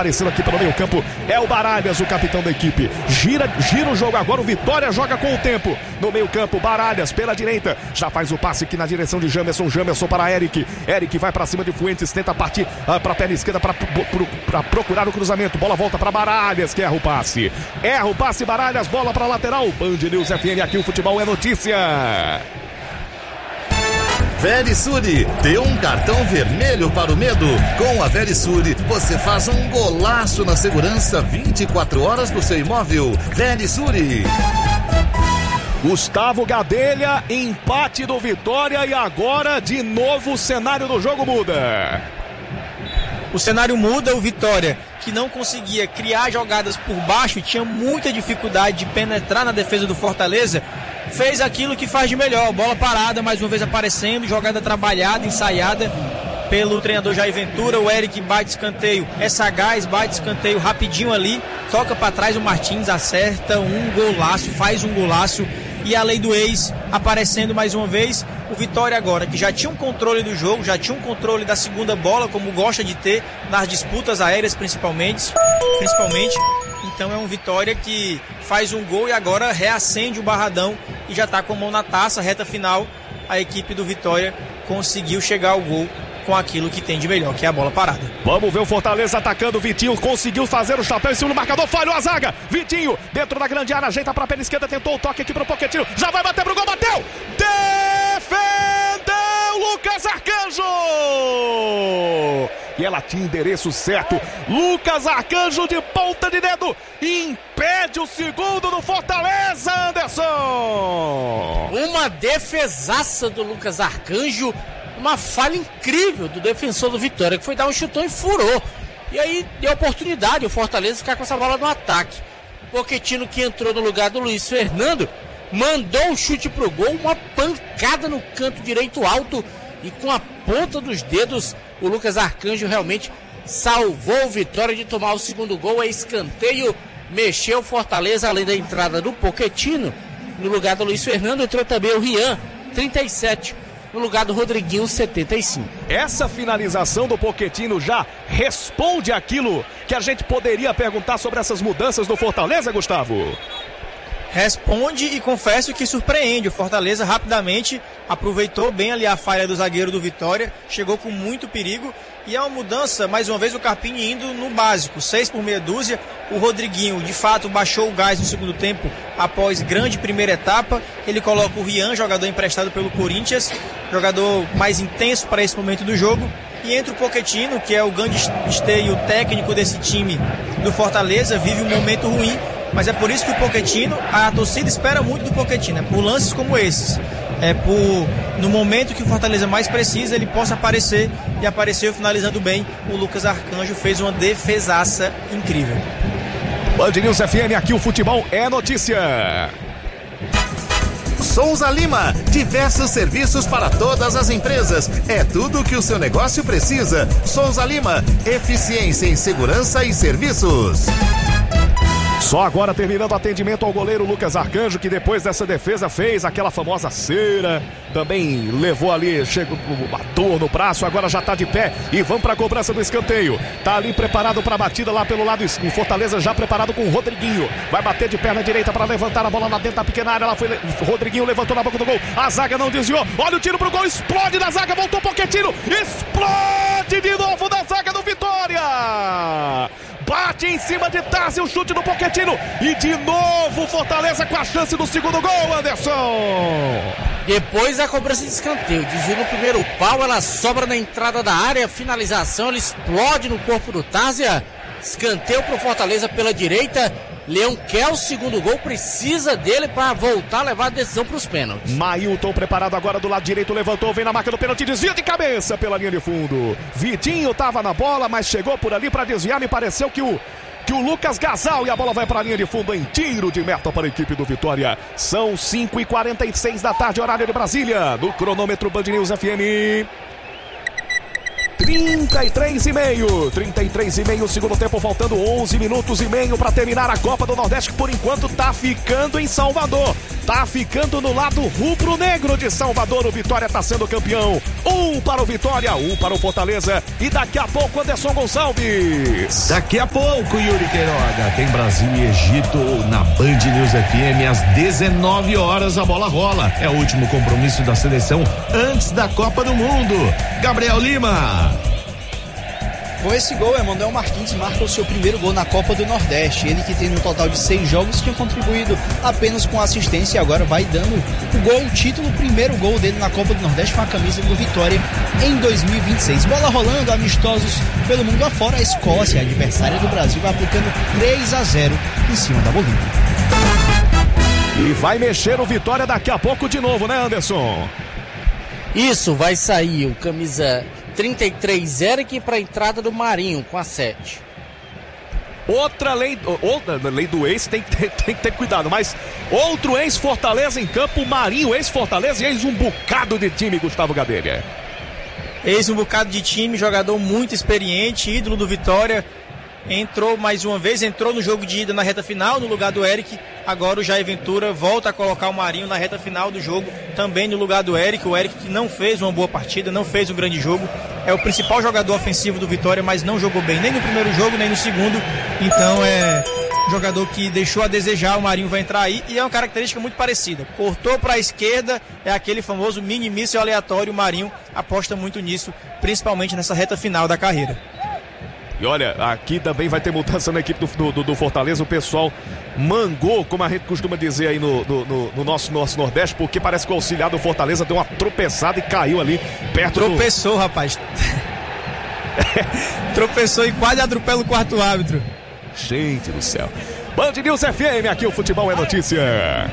aparecendo aqui pelo meio campo é o Baralhas, o capitão da equipe. Gira o jogo agora, o Vitória joga com o tempo. No meio campo, Baralhas pela direita, já faz o passe aqui na direção de Jamerson para Eric. Eric vai pra cima de Fuentes, tenta partir pra perna esquerda pra procurar o cruzamento. Bola volta pra Baralhas, que erra o passe. Baralhas, bola pra lateral. Band News FM, aqui o futebol é notícia. Verisure, dê um cartão vermelho para o medo. Com a Verisure, você faz um golaço na segurança 24 horas do seu imóvel. Verisure. Gustavo Gadelha, empate do Vitória e agora de novo o cenário do jogo muda. O cenário muda, o Vitória, que não conseguia criar jogadas por baixo e tinha muita dificuldade de penetrar na defesa do Fortaleza, fez aquilo que faz de melhor, bola parada, mais uma vez aparecendo, jogada trabalhada, ensaiada pelo treinador Jair Ventura. O Eric bate escanteio, é sagaz, bate escanteio rapidinho ali, toca para trás, o Martins acerta um golaço, faz um golaço. E a lei do ex aparecendo mais uma vez. O Vitória agora, que já tinha um controle do jogo, já tinha um controle da segunda bola, como gosta de ter nas disputas aéreas principalmente. Então é um Vitória que faz um gol e agora reacende o Barradão e já está com a mão na taça, reta final. A equipe do Vitória conseguiu chegar ao gol com aquilo que tem de melhor, que é a bola parada. Vamos ver o Fortaleza atacando. Vitinho conseguiu fazer o chapéu em cima do marcador, falhou a zaga. Vitinho dentro da grande área, ajeita pra perna esquerda, tentou o toque aqui pro Pochettino, já vai bater pro gol, bateu! Defendeu Lucas Arcanjo! E ela tinha endereço certo. Lucas Arcanjo de ponta de dedo impede o segundo do Fortaleza, Anderson! Uma defesaça do Lucas Arcanjo. Uma falha incrível do defensor do Vitória, que foi dar um chutão e furou. E aí deu oportunidade o Fortaleza ficar com essa bola no ataque. Pochettino, que entrou no lugar do Luiz Fernando, mandou um chute pro gol, uma pancada no canto direito alto, e com a ponta dos dedos o Lucas Arcanjo realmente salvou o Vitória de tomar o segundo gol. É escanteio, mexeu o Fortaleza, além da entrada do Pochettino. No lugar do Luiz Fernando entrou também o Rian, 37, no lugar do Rodriguinho, 75. Essa finalização do Pochettino já responde aquilo que a gente poderia perguntar sobre essas mudanças do Fortaleza, Gustavo? Responde e confesso que surpreende. O Fortaleza rapidamente aproveitou bem ali a falha do zagueiro do Vitória, chegou com muito perigo e é uma mudança, mais uma vez o Carpini indo no básico, 6 por meia dúzia. O Rodriguinho de fato baixou o gás no segundo tempo após grande primeira etapa. Ele coloca o Rian, jogador emprestado pelo Corinthians, jogador mais intenso para esse momento do jogo, e entra o Pochettino, que é o grande esteio técnico desse time do Fortaleza, vive um momento ruim. Mas é por isso que o Pochettino, a torcida espera muito do Pochettino, é por lances como esses. É por, no momento que o Fortaleza mais precisa, ele possa aparecer, e apareceu finalizando bem. O Lucas Arcanjo fez uma defesaça incrível. Band News FM, aqui o futebol é notícia. Souza Lima, diversos serviços para todas as empresas. É tudo o que o seu negócio precisa. Souza Lima, eficiência em segurança e serviços. Só agora terminando o atendimento ao goleiro Lucas Arcanjo, que depois dessa defesa fez aquela famosa cera, também levou ali, chegou a dor no braço, agora já tá de pé e vamos pra cobrança do escanteio. Tá ali preparado pra batida lá pelo lado esquerdo, Fortaleza já preparado com o Rodriguinho, vai bater de perna direita pra levantar a bola lá dentro da pequena área, lá foi Rodriguinho, levantou na boca do gol, a zaga não desviou, olha o tiro pro gol, explode na zaga, voltou o Pochettino, explode de novo da zaga do Vitória! Bate em cima de Tassi, o chute do Pochettino. E de novo Fortaleza com a chance do segundo gol, Anderson. Depois a cobrança de escanteio. Desvio no primeiro pau, ela sobra na entrada da área. Finalização, ela explode no corpo do Tassi. Escanteio pro Fortaleza pela direita. Leão quer o segundo gol, precisa dele para voltar a levar a decisão para os pênaltis. Mailton preparado agora do lado direito, levantou, vem na marca do pênalti, desvia de cabeça pela linha de fundo. Vitinho estava na bola, mas chegou por ali para desviar, me pareceu que o Lucas Gasal, e a bola vai para a linha de fundo em tiro de meta para a equipe do Vitória. São 5h46 da tarde, horário de Brasília, no cronômetro Band News FM. 33,5, segundo tempo, faltando 11 minutos e meio para terminar a Copa do Nordeste, que por enquanto tá ficando em Salvador. tá ficando no lado rubro-negro de Salvador. O Vitória tá sendo campeão. 1 para o Vitória, 1 para o Fortaleza. E daqui a pouco, Anderson Gonçalves. Daqui a pouco, Yuri Queiroga, tem Brasil e Egito na Band News FM às 19 horas. A bola rola. É o último compromisso da seleção antes da Copa do Mundo. Gabriel Lima. Com esse gol, Emanuel Martins marca o seu primeiro gol na Copa do Nordeste. Ele que tem um total de 6 jogos, tinha contribuído apenas com assistência e agora vai dando o título, o primeiro gol dele na Copa do Nordeste com a camisa do Vitória em 2026. Bola rolando, amistosos pelo mundo afora. A Escócia, a adversária do Brasil, vai aplicando 3-0 em cima da Bolívia. E vai mexer o Vitória daqui a pouco de novo, né, Anderson? Isso, vai sair o camisa 33 Eric para a entrada do Marinho com a 7. Outra lei do ex, tem que ter cuidado, mas outro ex-Fortaleza em campo, Marinho, ex-Fortaleza e ex um bocado de time, Gustavo Gadelha. Ex um bocado de time, jogador muito experiente, ídolo do Vitória. Entrou mais uma vez, entrou no jogo de ida na reta final, no lugar do Eric. Agora o Jair Ventura volta a colocar o Marinho na reta final do jogo, também no lugar do Eric. O Eric que não fez uma boa partida, não fez um grande jogo. É o principal jogador ofensivo do Vitória, mas não jogou bem nem no primeiro jogo, nem no segundo. Então é um jogador que deixou a desejar. O Marinho vai entrar aí e é uma característica muito parecida. Cortou para a esquerda, é aquele famoso mini míssil aleatório. O Marinho aposta muito nisso, principalmente nessa reta final da carreira. E olha, aqui também vai ter mudança na equipe do Fortaleza. O pessoal mangou, como a gente costuma dizer aí no nosso Nordeste, porque parece que o auxiliar do Fortaleza deu uma tropeçada e caiu ali perto Tropeçou, rapaz. Tropeçou e quase atropela o quarto árbitro. Gente do céu. Band News FM, aqui o futebol é notícia.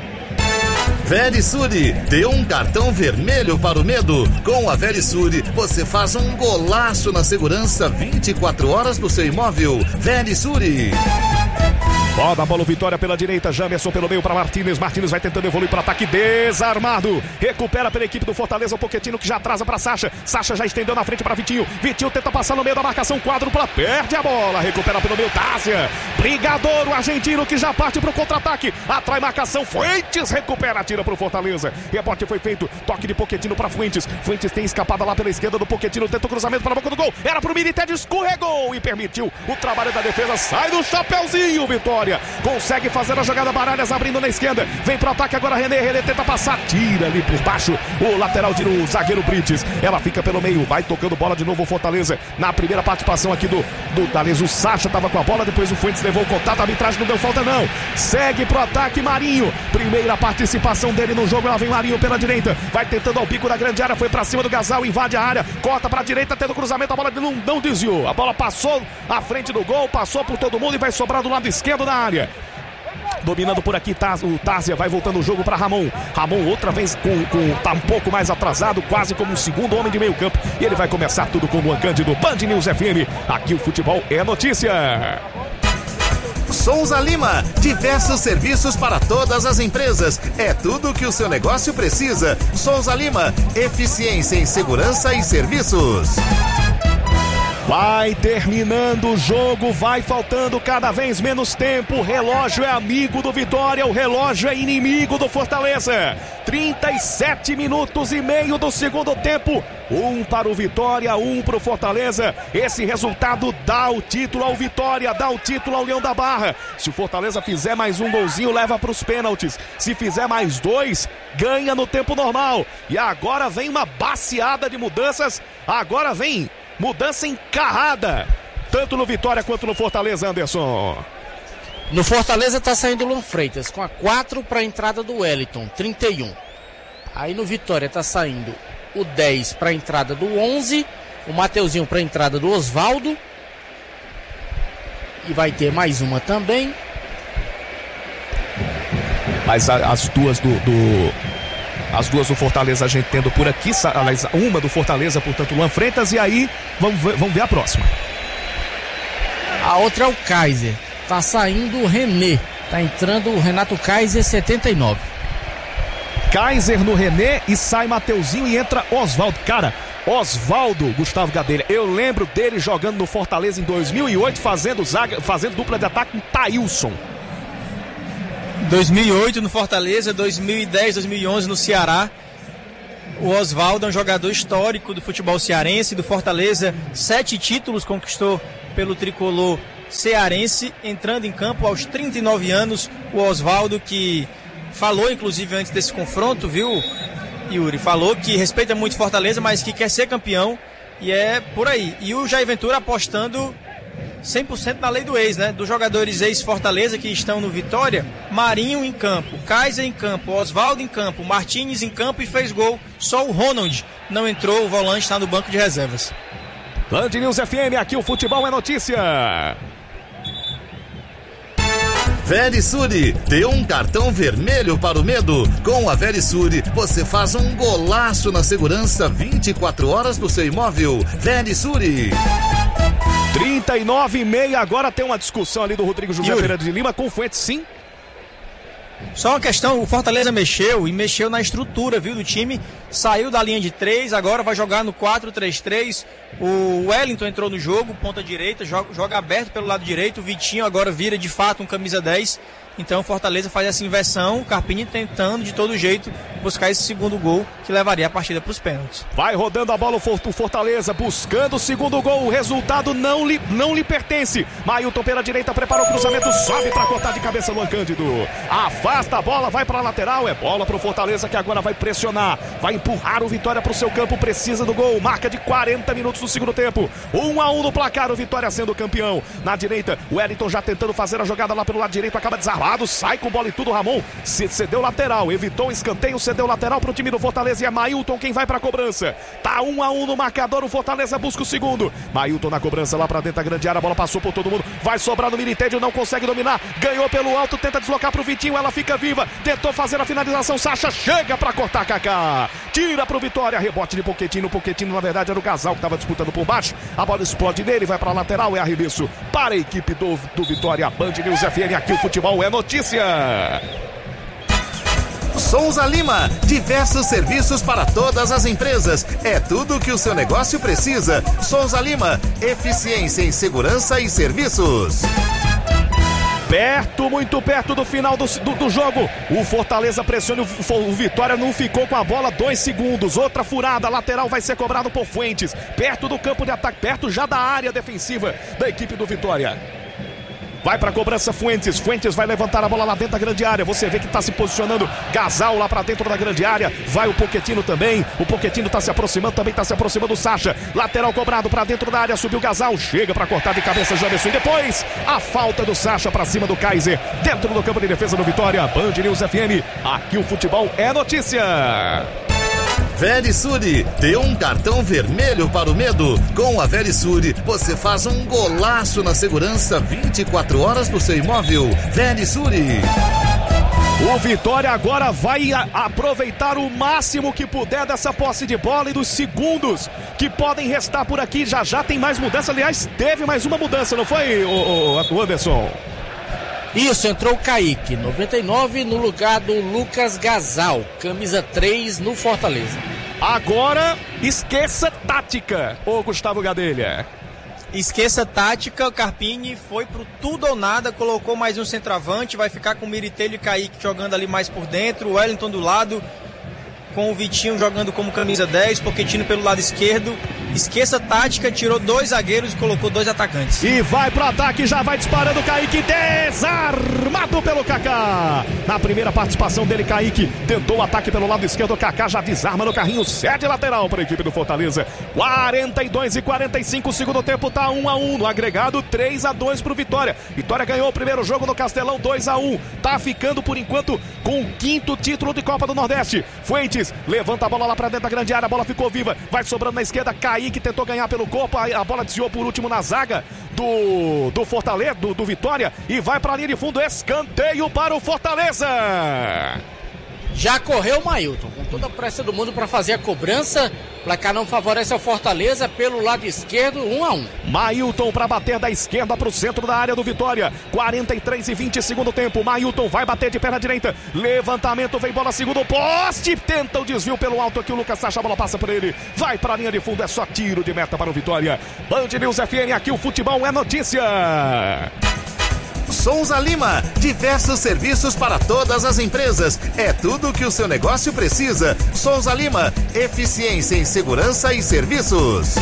Verisure, dê um cartão vermelho para o medo. Com a Verisure, você faz um golaço na segurança 24 horas do seu imóvel. Verisure. Roda a bola, Vitória pela direita, Jamerson pelo meio para Martínez. Martínez vai tentando evoluir para ataque, desarmado. Recupera pela equipe do Fortaleza o Pochettino, que já atrasa para Sacha. Sacha já estendeu na frente para Vitinho. Vitinho tenta passar no meio da marcação, quádrupla, perde a bola. Recupera pelo meio, Tásia. Brigador, o argentino, que já parte para o contra-ataque. Atrai marcação, Fuentes recupera, tira para o Fortaleza. Rebote foi feito, toque de Pochettino para Fuentes. Fuentes tem escapada lá pela esquerda do Pochettino, tenta o cruzamento para a boca do gol. Era para o Militete, escorregou e permitiu o trabalho da defesa. Sai do chapeuzinho, Vitória. Consegue fazer a jogada, Baralhas abrindo na esquerda, vem pro ataque agora René tenta passar, tira ali por baixo o lateral o zagueiro Brites, ela fica pelo meio, vai tocando bola de novo o Fortaleza, na primeira participação aqui do Thales, o Sacha tava com a bola, depois o Fuentes levou o contato, a arbitragem não deu falta não, segue pro ataque Marinho, primeira participação dele no jogo, ela vem Marinho pela direita, vai tentando ao pico da grande área, foi pra cima do Gasal, invade a área, corta pra direita, tendo cruzamento, a bola não desviou, a bola passou à frente do gol, passou por todo mundo e vai sobrar do lado esquerdo da área. Dominando por aqui, o Tásia vai voltando o jogo para Ramon. Ramon outra vez tá um pouco mais atrasado, quase como um segundo homem de meio campo. E ele vai começar tudo com o Luan Cândido, Band News FM. Aqui o futebol é notícia. Souza Lima, diversos serviços para todas as empresas. É tudo que o seu negócio precisa. Souza Lima, eficiência em segurança e serviços. Vai terminando o jogo, vai faltando cada vez menos tempo. O relógio é amigo do Vitória, o relógio é inimigo do Fortaleza. 37 minutos e meio do segundo tempo. 1 para o Vitória, 1 para o Fortaleza. Esse resultado dá o título ao Vitória, dá o título ao Leão da Barra. Se o Fortaleza fizer mais um golzinho, leva para os pênaltis. Se fizer mais 2, ganha no tempo normal. E agora vem uma baciada de mudanças. Agora vem mudança encarrada, tanto no Vitória quanto no Fortaleza, Anderson. No Fortaleza tá saindo o Luan Freitas, com a 4 para a entrada do Wellington, 31. Aí no Vitória tá saindo o 10 para a entrada do 11, o Mateuzinho para a entrada do Osvaldo. E vai ter mais uma também. Mas as duas as duas do Fortaleza a gente tendo por aqui, aliás, uma do Fortaleza, portanto, Luan Freitas, e aí vamos ver a próxima. A outra é o Kaiser, tá saindo o René, tá entrando o Renato Kaiser, 79. Kaiser no René e sai Mateuzinho e entra Osvaldo. Cara, Osvaldo, Gustavo Gadelha, eu lembro dele jogando no Fortaleza em 2008, fazendo dupla de ataque com Thailson. 2008 no Fortaleza, 2010, 2011 no Ceará. O Oswaldo é um jogador histórico do futebol cearense, do Fortaleza. 7 títulos conquistou pelo tricolor cearense, entrando em campo aos 39 anos. O Oswaldo, que falou inclusive antes desse confronto, viu, Yuri? Falou que respeita muito Fortaleza, mas que quer ser campeão, e é por aí. E o Jair Ventura apostando 100% na lei do ex, né? Dos jogadores ex-Fortaleza que estão no Vitória: Marinho em campo, Kaiser em campo, Oswaldo em campo, Martínez em campo e fez gol. Só o Ronald não entrou, o volante está no banco de reservas. Band News FM, aqui o futebol é notícia. Verisure, dê um cartão vermelho para o medo. Com a Verisure, você faz um golaço na segurança 24 horas do seu imóvel. Verisure. 39,5, agora tem uma discussão ali do Rodrigo José Pereira de Lima com o Fuentes, sim. Só uma questão, o Fortaleza mexeu na estrutura, viu, do time. Saiu da linha de 3, agora vai jogar no 4-3-3. O Wellington entrou no jogo, ponta direita, joga aberto pelo lado direito. O Vitinho agora vira de fato um camisa 10. Então o Fortaleza faz essa inversão, o Carpini tentando de todo jeito buscar esse segundo gol que levaria a partida para os pênaltis. Vai rodando a bola o Fortaleza, buscando o segundo gol. O resultado não lhe pertence. Mailton pela direita, prepara o cruzamento, sobe para cortar de cabeça Luan Cândido. Afasta a bola, vai para a lateral, é bola para o Fortaleza que agora vai pressionar, vai empurrar o Vitória para o seu campo, precisa do gol. Marca de 40 minutos do segundo tempo. 1-1 no placar, o Vitória sendo campeão. Na direita, o Wellington já tentando fazer a jogada lá pelo lado direito, acaba desarmado. Sai com bola e tudo, Ramon cedeu lateral, evitou o escanteio, cedeu lateral para o time do Fortaleza e é Mailton quem vai para a cobrança. Tá 1-1 no marcador, o Fortaleza busca o segundo. Mailton na cobrança lá para dentro da grande área, a bola passou por todo mundo, vai sobrar no Militêdio, não consegue dominar, ganhou pelo alto, tenta deslocar para o Vitinho, ela fica viva, tentou fazer a finalização, Sacha chega para cortar, Kaká, tira para o Vitória, rebote de Pochettino na verdade era o Gasal que estava disputando por baixo, a bola explode nele, vai para a lateral, é arremesso para a equipe do Vitória. Band News FM, aqui o futebol é notícia. Souza Lima, diversos serviços para todas as empresas. É tudo que o seu negócio precisa. Souza Lima, eficiência em segurança e serviços. Muito perto do final do jogo. O Fortaleza pressiona, o Vitória não ficou com a bola, 2 segundos. Outra furada, lateral vai ser cobrado por Fuentes. Perto do campo de ataque, perto já da área defensiva da equipe do Vitória. Vai para a cobrança Fuentes vai levantar a bola lá dentro da grande área, você vê que está se posicionando Gasal lá para dentro da grande área, vai o Pochettino também, o Pochettino está se aproximando, também está se aproximando o Sacha, lateral cobrado para dentro da área, subiu Gasal, chega para cortar de cabeça Jamerson e depois a falta do Sacha para cima do Kaiser, dentro do campo de defesa do Vitória. Band News FM, aqui o futebol é notícia. Verisure, dê um cartão vermelho para o medo. Com a Verisure, você faz um golaço na segurança 24 horas do seu imóvel. Verisure. O Vitória agora vai aproveitar o máximo que puder dessa posse de bola e dos segundos que podem restar por aqui. Já tem mais mudança, aliás, teve mais uma mudança, não foi, o Anderson? Isso, entrou o Kaique, 99 no lugar do Lucas Gasal, camisa 3 no Fortaleza. Agora, esqueça tática, ô Gustavo Gadelha. Esqueça tática, o Carpini foi pro tudo ou nada, colocou mais um centroavante, vai ficar com o Militelho e Kaique jogando ali mais por dentro, o Wellington do lado, com o Vitinho jogando como camisa 10, Pochettino pelo lado esquerdo. Esqueça tática, tirou 2 zagueiros e colocou 2 atacantes. E vai pro ataque, já vai disparando o Kaique, desarmado pelo Kaká. Na primeira participação dele, Kaique tentou o ataque pelo lado esquerdo, o Kaká já desarma no carrinho, cede lateral para a equipe do Fortaleza. 42 e 45, segundo tempo tá 1-1, no agregado 3-2 pro Vitória. Vitória ganhou o primeiro jogo no Castelão, 2-1, tá ficando por enquanto com o 5º título de Copa do Nordeste. Fuentes levanta a bola lá para dentro da grande área, a bola ficou viva, vai sobrando na esquerda, Kaique tentou ganhar pelo corpo, a bola desviou por último na zaga do Fortaleza, do Vitória, e vai para a linha de fundo, escanteio para o Fortaleza. Já correu o Mailton, com toda a pressa do mundo para fazer a cobrança. O placar não favorece ao Fortaleza pelo lado esquerdo, 1-1. Mailton para bater da esquerda para o centro da área do Vitória. 43 e 20, segundo tempo. Mailton vai bater de perna direita. Levantamento, vem bola, segundo poste. Tenta o desvio pelo alto aqui. O Lucas Sacha, a bola passa por ele. Vai para a linha de fundo, é só tiro de meta para o Vitória. Band News FM, aqui o futebol é notícia. Souza Lima, diversos serviços para todas as empresas. É tudo que o seu negócio precisa. Souza Lima, eficiência em segurança e serviços.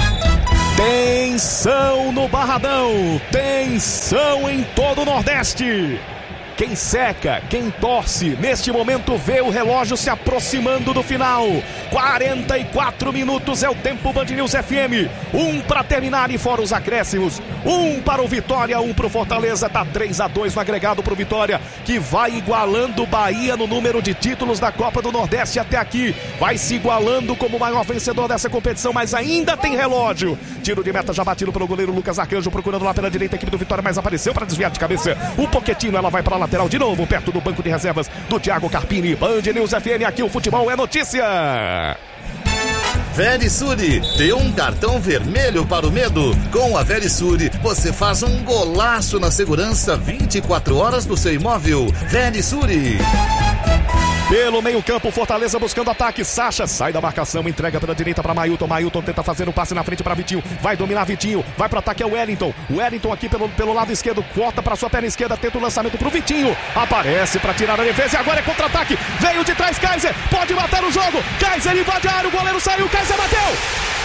Tensão no Barradão, tensão em todo o Nordeste. Quem seca, quem torce, neste momento vê o relógio se aproximando do final. 44 minutos é o tempo Band News FM. 1 para terminar e fora os acréscimos. 1 para o Vitória, 1 para o Fortaleza. Tá 3-2 no agregado pro Vitória, que vai igualando o Bahia no número de títulos da Copa do Nordeste até aqui. Vai se igualando como o maior vencedor dessa competição, mas ainda tem relógio. Tiro de meta já batido pelo goleiro Lucas Arcanjo, procurando lá pela direita a equipe do Vitória, mas apareceu para desviar de cabeça. O Pochettino, ela vai para a lateral de novo, perto do banco de reservas do Thiago Carpini. Band News FM, aqui o futebol é notícia. Verisure, dê um cartão vermelho para o medo. Com a Verisure, você faz um golaço na segurança 24 horas do seu imóvel. Verisure. Pelo meio campo, Fortaleza buscando ataque. Sacha sai da marcação, entrega pela direita para Mailton. Mailton tenta fazer um passe na frente para Vitinho. Vai dominar Vitinho, vai para o ataque, é o Wellington. O Wellington aqui pelo lado esquerdo, corta para sua perna esquerda, tenta o lançamento para o Vitinho. Aparece para tirar a defesa e agora é contra-ataque. Veio de trás Kaiser, pode matar o jogo. Kaiser invade a área, o goleiro saiu, Kaiser bateu.